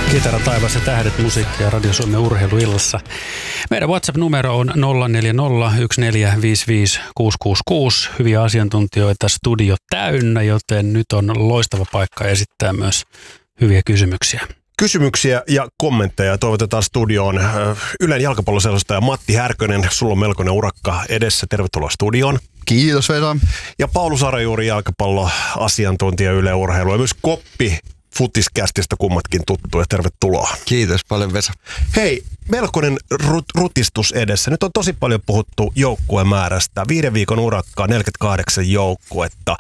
Kitara, taivas ja tähdet, musiikkia Radio Suomen urheiluillassa. Meidän WhatsApp-numero on 0401455666. Hyviä asiantuntijoita studio täynnä, joten nyt on loistava paikka esittää myös hyviä kysymyksiä. Kysymyksiä ja kommentteja toivotetaan studioon. Ylen jalkapalloselostaja Matti Härkönen, sulla on melkoinen urakka edessä. Tervetuloa studioon. Kiitos Vesa. Ja Paulus Arajuuri, jalkapalloasiantuntija Yle Urheilu ja myös Koppi Futiskästistä, kummatkin tuttuja. Tervetuloa. Kiitos paljon Vesa. Hei, melkoinen rutistus edessä. Nyt on tosi paljon puhuttu joukkuemäärästä. 5 viikon urakkaa, 48 joukkuetta.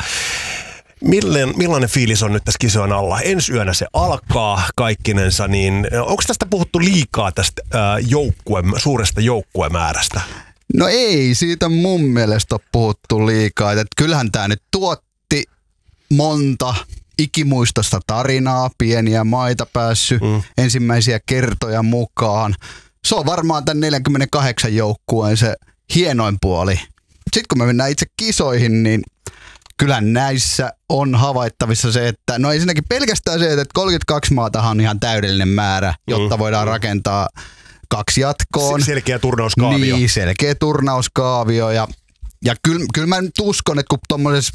Millainen fiilis on nyt tässä kisojen alla? Ensi yönä se alkaa kaikkinensa, niin onko tästä puhuttu liikaa tästä suuresta joukkuemäärästä? No ei, siitä mun mielestä ole puhuttu liikaa. Että kyllähän tämä nyt tuotti monta ikimuistosta tarinaa, pieniä maita päässyt ensimmäisiä kertoja mukaan. Se on varmaan tämän 48 joukkueen se hienoin puoli. Sitten kun me mennään itse kisoihin, niin kyllähän näissä on havaittavissa se, että no ensinnäkin pelkästään se, että 32 maatahan on ihan täydellinen määrä, jotta voidaan rakentaa 2 jatkoon. Selkeä turnauskaavio. Niin, selkeä turnauskaavio. Ja kyllä mä nyt uskon, että kun tuommoisessa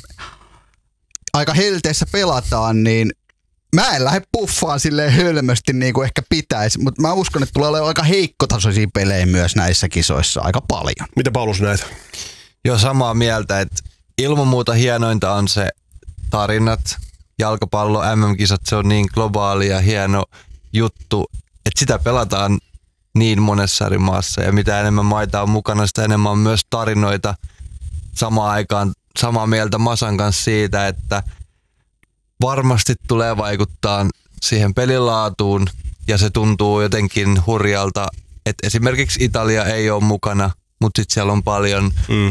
aika helteessä pelataan, niin mä en lähde puffaan silleen hölmösti niin kuin ehkä pitäisi, mutta mä uskon, että tulee olemaan aika heikkotasoisia pelejä myös näissä kisoissa aika paljon. Mitä Paulus näet? Joo, samaa mieltä, että ilman muuta hienointa on se tarinat, jalkapallo, MM-kisat, se on niin globaali ja hieno juttu, että sitä pelataan niin monessa eri maassa ja mitä enemmän maita on mukana, sitä enemmän on myös tarinoita. Samaan aikaan samaa mieltä Masan kanssa siitä, että varmasti tulee vaikuttaa siihen pelilaatuun ja se tuntuu jotenkin hurjalta, että esimerkiksi Italia ei ole mukana, mutta sitten siellä on paljon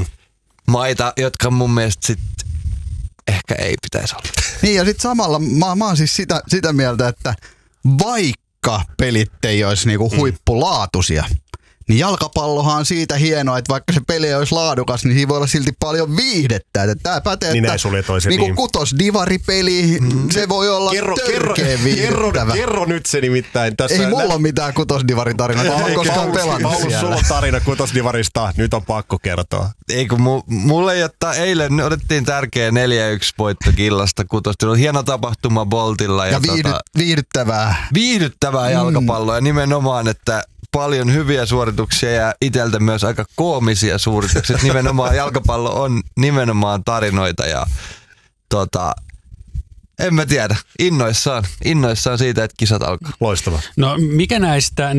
maita, jotka mun mielestä sit ehkä ei pitäisi olla. Niin ja sitten samalla mä oon siis sitä mieltä, että vaikka pelit ei olisi niinku huippulaatuisia, niin jalkapallohan on siitä hienoa, että vaikka se peli ei olisi laadukas, niin siinä voi olla silti paljon viihdettä. Tämä pätee, niin että niin kutosdivaripeli, se voi olla törkeä viihdyttävä. Kerro nyt se nimittäin. Tässä ei mulla ole mitään kutosdivaritarina, mä oon koskaan pelannut Paulus, siellä. sulla on tarina kutosdivarista, nyt on pakko kertoa. Ei kun mulle jotta eilen otettiin tärkeä 4-1 voitto Killasta kutosdivarista. Hieno tapahtuma Boltilla. Ja viihdyttävää. Viihdyttävää jalkapalloa ja nimenomaan, että paljon hyviä suorituksia ja itseltä myös aika koomisia suorituksia. Nimenomaan jalkapallo on nimenomaan tarinoita ja en mä tiedä. Innoissaan siitä, että kisat alkaa. Loistava. No mikä näistä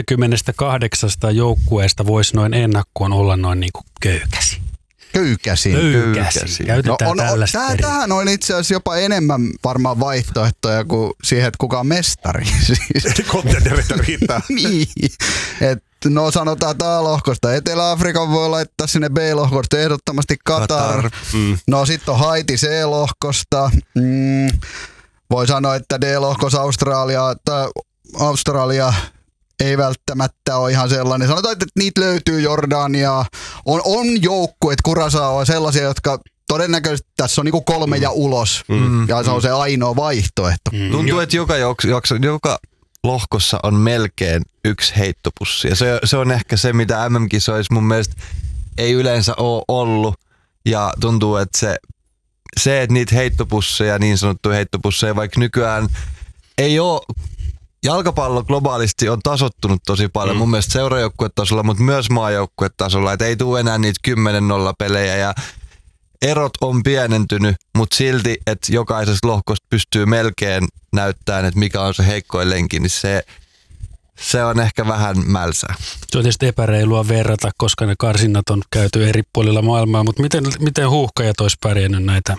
48 joukkueesta voisi noin ennakkoon olla noin niin kuin köykäsi? Köykäsin. Käytetään tällaista. Tämähän on itse asiassa jopa enemmän varmaan vaihtoehtoja kuin siihen, että kuka on mestari. Kontendereita riittää. Niin. No sanotaan A-lohkosta. Etelä-Afrikan voi laittaa sinne B-lohkosta ehdottomasti Katar. No sitten on Haiti C-lohkosta. Voi sanoa, että D-lohkossa Australia ei välttämättä ole ihan sellainen. Sanotaan, että niitä löytyy Jordania. On joukkueet, Curaçao on sellaisia, jotka todennäköisesti tässä on niinku 3 ja ulos. Ja se on se ainoa vaihtoehto. Tuntuu, että joka lohkossa on melkein 1 heittopussi. Ja se on ehkä se, mitä MM-kisoissa mun mielestä ei yleensä ole ollut. Ja tuntuu, että se että niitä heittopusseja, niin sanottuja heittopusseja, vaikka nykyään ei ole. Jalkapallo globaalisti on tasottunut tosi paljon, mun mielestä seurajoukkuetasolla, mutta myös maajoukkuetasolla, että ei tule enää niitä 10-0 pelejä ja erot on pienentynyt, mutta silti, että jokaisesta lohkosta pystyy melkein näyttämään, että mikä on se heikkoin lenki, niin se on ehkä vähän mälsää. Se on tietysti epäreilua verrata, koska ne karsinnat on käyty eri puolilla maailmaa, mutta miten Huuhkajat olisi pärjännyt näitä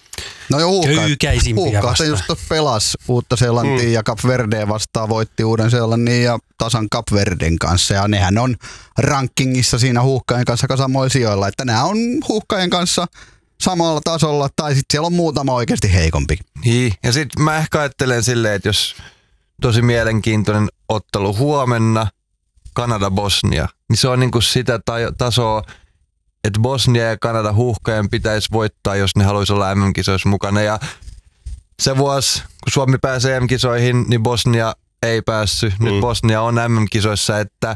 köykäisimpiä vastaan? Just pelasi Uutta-Seelantia ja Cap Verdea vastaan, voitti Uuden-Seelannin ja tasan Cap Verden kanssa. Ja nehän on rankingissa siinä Huuhkajien kanssa samoilla sijoilla, että nämä on Huuhkajien kanssa samalla tasolla, tai sitten siellä on muutama oikeasti heikompi. Niin, ja sitten mä ehkä ajattelen silleen, että jos tosi mielenkiintoinen ottelu huomenna, Kanada-Bosnia, niin se on niinku sitä tasoa, että Bosnia ja Kanada Huuhkajien pitäisi voittaa, jos ne haluaisi olla MM-kisoissa mukana. Ja se vuosi, kun Suomi pääsee MM-kisoihin, niin Bosnia ei päässyt. Nyt Bosnia on MM-kisoissa, että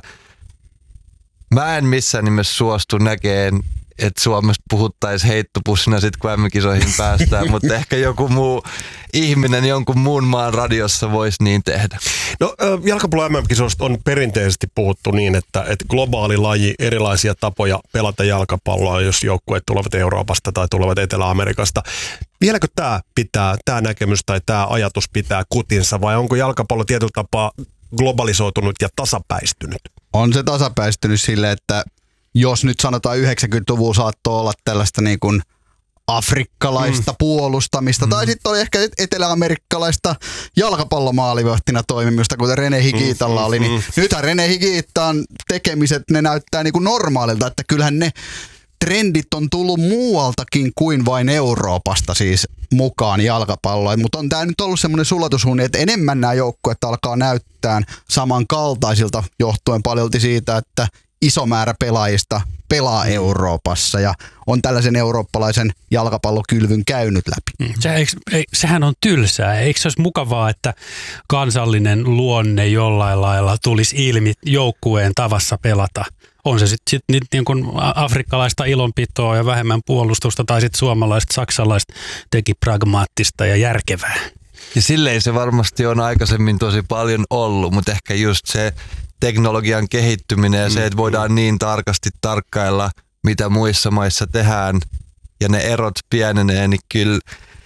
mä en missään nimessä suostu näkeen, että Suomesta puhuttaisiin heittopussina sit kun MM-kisoihin päästään, mutta ehkä joku muu ihminen jonkun muun maan radiossa voisi niin tehdä. No jalkapallon MM-kisoista on perinteisesti puhuttu niin, että globaali laji, erilaisia tapoja pelata jalkapalloa, jos joukkueet tulevat Euroopasta tai tulevat Etelä-Amerikasta. Vieläkö tämä näkemys tai tämä ajatus pitää kutinsa vai onko jalkapallo tietyllä tapaa globalisoitunut ja tasapäistynyt? On se tasapäistynyt sille, että jos nyt sanotaan 90-luvulla saattoi olla tällaista niin kuin afrikkalaista puolustamista, tai sitten oli ehkä eteläamerikkalaista jalkapallomaalivahtina toimimista, kuten Rene Higuitalla oli, niin nythän Rene Higuitan tekemiset, ne näyttää niin kuin normaalilta, että kyllähän ne trendit on tullut muualtakin kuin vain Euroopasta siis mukaan jalkapalloon, mutta on tämä nyt ollut semmoinen sulatusuuni, että enemmän nämä joukkueet alkaa näyttää samankaltaisilta johtuen paljolti siitä, että iso määrä pelaajista pelaa Euroopassa ja on tällaisen eurooppalaisen jalkapallokylvyn käynyt läpi. Sehän on tylsää. Eikö se olisi mukavaa, että kansallinen luonne jollain lailla tulisi ilmi joukkueen tavassa pelata? On se sitten niin kuin afrikkalaista ilonpitoa ja vähemmän puolustusta tai sitten suomalaista, saksalaiset teki pragmaattista ja järkevää. Ja silleen se varmasti on aikaisemmin tosi paljon ollut, mutta ehkä just se teknologian kehittyminen ja se, että voidaan niin tarkasti tarkkailla, mitä muissa maissa tehdään ja ne erot pienenee, niin kyllä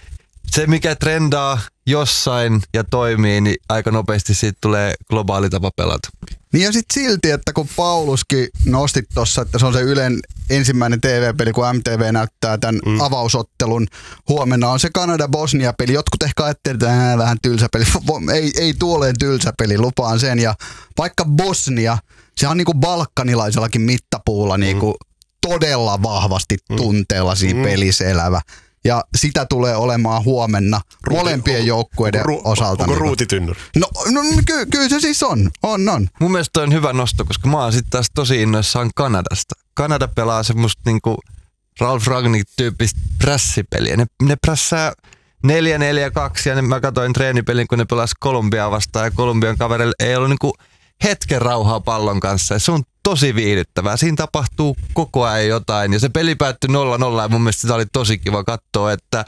se, mikä trendaa jossain ja toimii, niin aika nopeasti siitä tulee globaali tapa pelata. Niin ja sitten silti, että kun Pauluskin nostit tuossa, että se on se Ylen ensimmäinen TV-peli, kun MTV näyttää tämän avausottelun. Huomenna on se Kanada-Bosnia-peli. Jotkut ehkä ajattelevat, että vähän tylsä peli. Ei tuoleen tylsä peli, lupaan sen. Ja vaikka Bosnia, se on niinku balkanilaisellakin mittapuulla niinku todella vahvasti tunteella siinä pelissä elävä. Ja sitä tulee olemaan huomenna molempien joukkueiden osalta. Onko ruutitynnyri? No kyllä se siis on. Mun mielestä toi on hyvä nosto, koska mä oon sitten taas tosi innoissaan Kanadasta. Kanada pelaa semmoista niinku Ralf Rangnick-tyyppistä prässipeliä. Ne prässää 4-4-2 ja mä katsoin treenipelin, kun ne pelasi Kolumbiaa vastaan ja Kolumbian kaverille ei ollut niinku hetken rauhaa pallon kanssa. Ja se on tosi viihdyttävää. Siinä tapahtuu koko ajan jotain ja se peli päättyi 0-0 ja mun mielestä sitä oli tosi kiva katsoa, että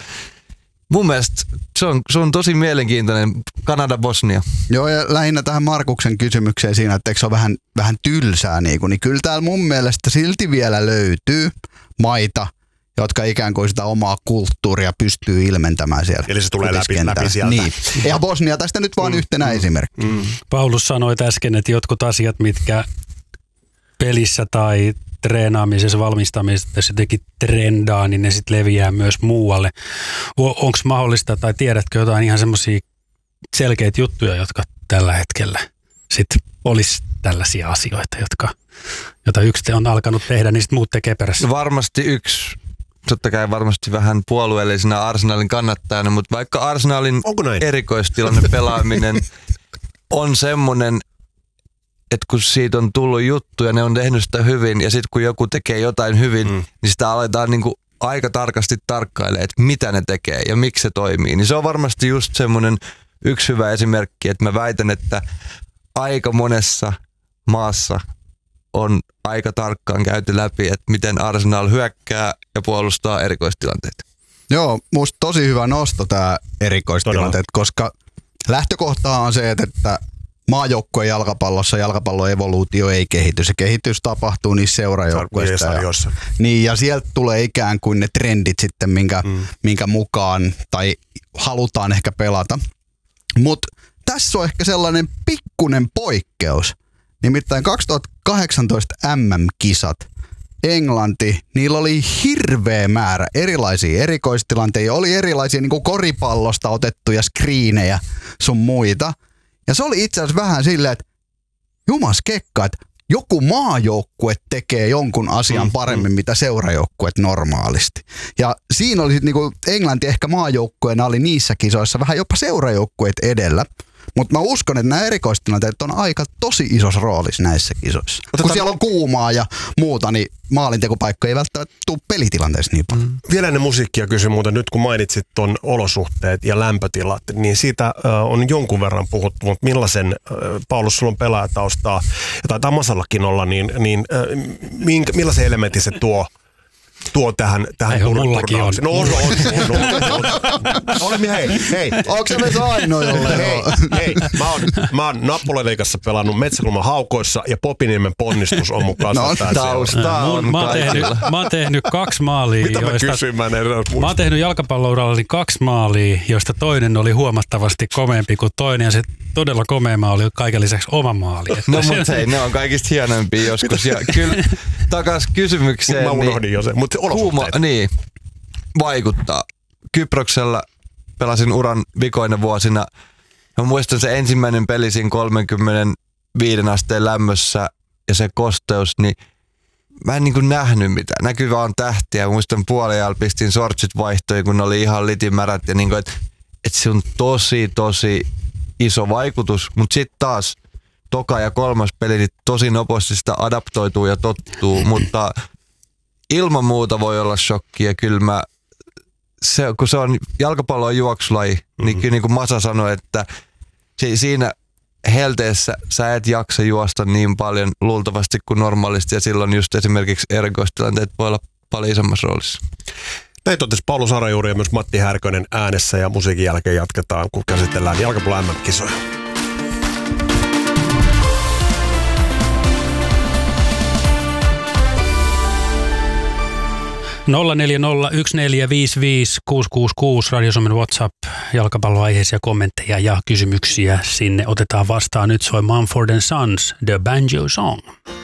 mun mielestä se on tosi mielenkiintoinen Kanada-Bosnia. Joo ja lähinnä tähän Markuksen kysymykseen siinä, että eikö se ole vähän tylsää niin kyllä täällä mun mielestä silti vielä löytyy maita, jotka ikään kuin sitä omaa kulttuuria pystyy ilmentämään siellä. Eli se tulee läpi sieltä. Niin. Ja Bosnia tästä nyt vaan yhtenä esimerkki. Paulus sanoi äsken, että jotkut asiat, mitkä pelissä tai treenaamisessa, valmistamisessa, jos jotenkin trendaa, niin ne sitten leviää myös muualle. Onko mahdollista tai tiedätkö jotain ihan semmoisia selkeitä juttuja, jotka tällä hetkellä sitten olisi tällaisia asioita, joita yksi on alkanut tehdä, niin sitten muut tekee perässä? Varmasti yksi. Totta kai varmasti vähän puolueellisena Arsenalin kannattajana, mutta vaikka Arsenalin erikoistilanne pelaaminen on semmoinen, että kun siitä on tullut juttu ja ne on tehnyt sitä hyvin ja sitten kun joku tekee jotain hyvin, niin sitä aletaan niinku aika tarkasti tarkkailemaan, että mitä ne tekee ja miksi se toimii. Niin se on varmasti just semmoinen yksi hyvä esimerkki, että mä väitän, että aika monessa maassa on aika tarkkaan käyty läpi, että miten Arsenal hyökkää ja puolustaa erikoistilanteita. Joo, musta tosi hyvä nosto tämä erikoistilanteet, koska lähtökohtaa on se, että maajoukkueen jalkapallossa jalkapallon evoluutio ei kehity. Se kehitys tapahtuu niissä seurajoukkueissa. Niin, ja sieltä tulee ikään kuin ne trendit sitten, minkä mukaan tai halutaan ehkä pelata. Mutta tässä on ehkä sellainen pikkunen poikkeus. Nimittäin 2018 MM-kisat. Englanti, niillä oli hirveä määrä erilaisia erikoistilanteita. Oli erilaisia niin kuin koripallosta otettuja skriinejä sun muita. Ja se oli itse asiassa vähän silleen, että jumas kekka, että joku maajoukkue tekee jonkun asian paremmin, mitä seurajoukkueet normaalisti. Ja siinä oli sitten niinku Englanti ehkä maajoukkueena oli niissä kisoissa vähän jopa seurajoukkueet edellä. Mutta mä uskon, että nämä erikoistilanteet on aika tosi isossa roolissa näissä kisoissa. Kun siellä on kuumaa ja muuta, niin maalintekopaikkoja ei välttämättä tule pelitilanteessa niin paljon. Vielä ennen musiikkia kysyn muuten, nyt kun mainitsit tuon olosuhteet ja lämpötilat, niin siitä on jonkun verran puhuttu, mutta millaisen, Paulus, sulla on pelaajataustaa, ja taitaa Masallakin olla, niin millaisen elementin se tuo tähän turnaukseen? No on. Hei. Onko se meissä ainoa jolle? Hei. Mä oon Nappulaliigassa pelannut Metsäkulman Haukoissa ja Popiniemen Ponnistus on mun kanssa. Mä oon tehnyt 2 maalia. Mitä mä kysyin? Mä oon tehnyt jalkapallourallani 2 maalia, joista toinen oli huomattavasti komeampi kuin toinen, ja se todella komea maali oli kaiken lisäksi oma maali. No mutta hei, ne on kaikista hienoimpia joskus. Ja kyllä takas kysymykseen. Mä unohdin jo sen, mutta niin, vaikuttaa. Kyproksella pelasin uran vikoina vuosina. Mä muistan se ensimmäinen peli siinä 35 asteen lämmössä ja se kosteus, niin mä en niin kuin nähnyt mitään. Näkyy vaan tähtiä. Mä muistan puoliajalla pistin sortsit vaihtoihin, kun ne oli ihan litimärät. Ja niin kuin, että se on tosi iso vaikutus. Mutta sitten taas toka ja 3. peli, niin tosi nopeasti sitä adaptoituu ja tottuu. Mutta ilman muuta voi olla shokki. Ja kyllä kun se on jalkapallo on juoksulaji, niin kyllä niin kuin Masa sanoi, että siinä helteessä sä et jaksa juosta niin paljon luultavasti kuin normaalisti, ja silloin just esimerkiksi erikoistilanteet voi olla paljon isommassa roolissa. Näin totesi Paulus Arajuuri ja myös Matti Härkönen äänessä, ja musiikin jälkeen jatketaan, kun käsitellään jalkapallon MM-kisoja. ...0401455666 Radio Suomen WhatsApp, jalkapalloaiheisia kommentteja ja kysymyksiä sinne otetaan vastaan. Nyt soi Mumford & Sons, The Banjo Song.